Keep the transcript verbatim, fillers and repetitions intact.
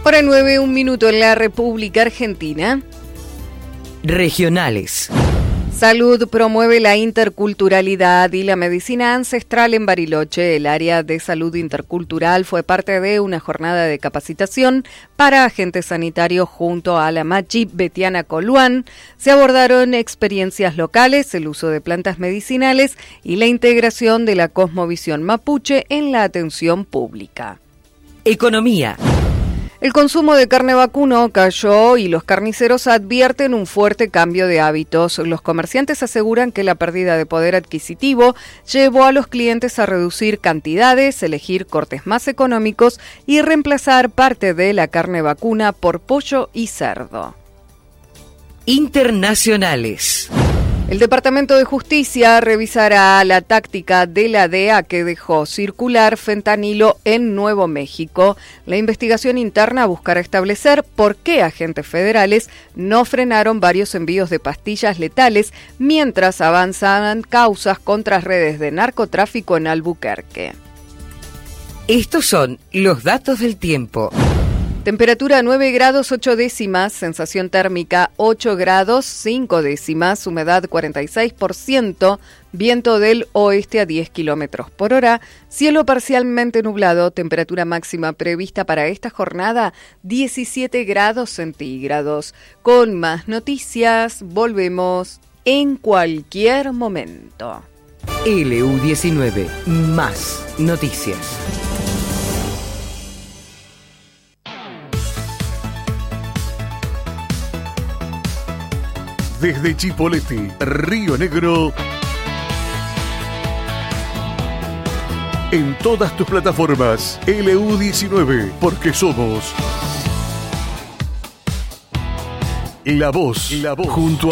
Hora nueve, un minuto en la República Argentina. Regionales. Salud promueve la interculturalidad y la medicina ancestral en Bariloche. El área de salud intercultural fue parte de una jornada de capacitación para agentes sanitarios junto a la Machi Betiana Coluán. Se abordaron experiencias locales, el uso de plantas medicinales y la integración de la cosmovisión mapuche en la atención pública. Economía. El consumo de carne vacuno cayó y los carniceros advierten un fuerte cambio de hábitos. Los comerciantes aseguran que la pérdida de poder adquisitivo llevó a los clientes a reducir cantidades, elegir cortes más económicos y reemplazar parte de la carne vacuna por pollo y cerdo. Internacionales. El Departamento de Justicia revisará la táctica de la D E A que dejó circular fentanilo en Nuevo México. La investigación interna buscará establecer por qué agentes federales no frenaron varios envíos de pastillas letales mientras avanzaban causas contra redes de narcotráfico en Albuquerque. Estos son los datos del tiempo. Temperatura nueve grados ocho décimas, sensación térmica ocho grados cinco décimas, humedad cuarenta y seis por ciento, viento del oeste a diez kilómetros por hora, cielo parcialmente nublado, temperatura máxima prevista para esta jornada diecisiete grados centígrados. Con más noticias, volvemos en cualquier momento. L U diecinueve, más noticias. Desde Chipoleti, Río Negro, en todas tus plataformas, L U diecinueve, porque somos la voz, la voz junto a